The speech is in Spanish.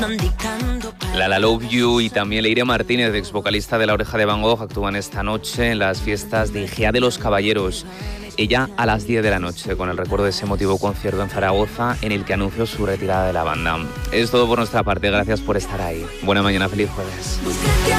Lala Love You y también Leire Martínez, ex vocalista de La Oreja de Van Gogh, actúan esta noche en las fiestas de Igea de los Caballeros. Ella a las 10 de la noche, con el recuerdo de ese emotivo concierto en Zaragoza en el que anunció su retirada de la banda. Es todo por nuestra parte, gracias por estar ahí. Buena mañana, feliz jueves.